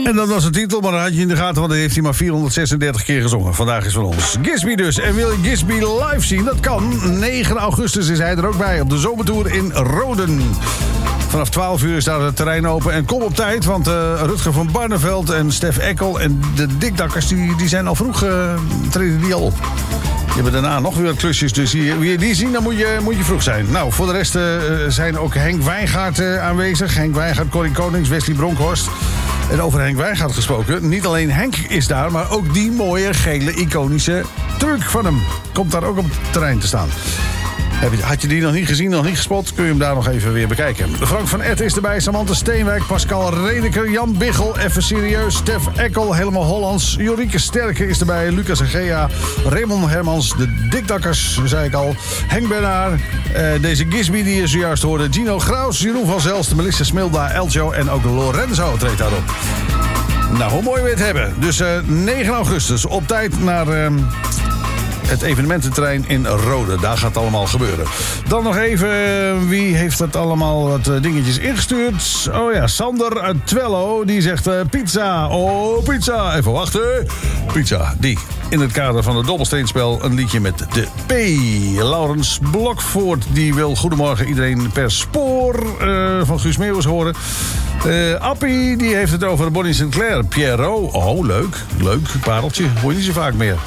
En dat was de titel, maar dan had je in de gaten, want dat heeft hij maar 436 keer gezongen. Vandaag is van ons Gisby dus. En wil je Gisby live zien? Dat kan. 9 augustus is hij er ook bij op de zomertour in Roden. Vanaf 12 uur is daar het terrein open. En kom op tijd, want Rutger van Barneveld en Stef Eckel en de Dikdakkers, die zijn al vroeg, treden die al op. Die hebben daarna nog weer wat klusjes, dus wil je die zien, dan moet je vroeg zijn. Nou, voor de rest zijn ook Henk Wijngaard aanwezig. Henk Wijngaard, Corrie Konings, Wesley Bronkhorst. En over Henk Wijngaard gesproken, niet alleen Henk is daar, maar ook die mooie, gele, iconische truck van hem komt daar ook op het terrein te staan. Had je die nog niet gezien, nog niet gespot, kun je hem daar nog even weer bekijken. Frank van Etten is erbij, Samantha Steenwijk, Pascal Redeker, Jan Biggel, even serieus, Stef Eckel, helemaal Hollands, Jorike Sterke is erbij, Lucas en Gea, Raymond Hermans, de Dikdakkers, zei ik al, Henk Bernard, deze Gisby die je zojuist hoorde, Gino Graus, Jeroen van Zelst, Melissa Smilda, Eljo en ook Lorenzo treedt daarop. Nou, hoe mooi we het hebben. Dus 9 augustus, op tijd naar het evenemententerrein in Rode. Daar gaat het allemaal gebeuren. Dan nog even, wie heeft dat allemaal wat dingetjes ingestuurd? Oh ja, Sander uit Twello, die zegt pizza. Oh, pizza. Even wachten. Pizza, die in het kader van het dobbelsteenspel een liedje met de P. Laurens Blokvoort, die wil goedemorgen iedereen per spoor van Guus Meeuwis horen. Appie, die heeft het over Bonnie Sinclair. Pierrot, oh leuk, pareltje, hoor je niet zo vaak meer.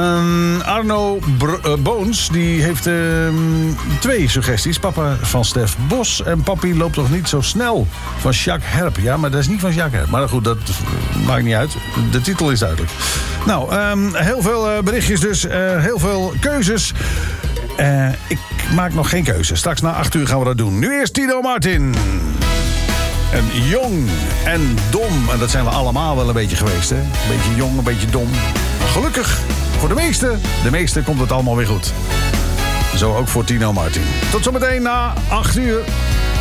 Arno Boons, die heeft 2 suggesties. Papa van Stef Bos en Papi loopt toch niet zo snel van Jacques Herp. Ja, maar dat is niet van Jacques Herp. Maar goed, dat maakt niet uit. De titel is duidelijk. Nou, heel veel berichtjes dus, heel veel keuzes. Ik maak nog geen keuze. Straks na 8 uur gaan we dat doen. Nu eerst Tino Martin. En jong en dom. En dat zijn we allemaal wel een beetje geweest, hè? Een beetje jong, een beetje dom. Maar gelukkig, voor de meesten komt het allemaal weer goed. Zo ook voor Tino Martin. Tot zometeen na 8 uur.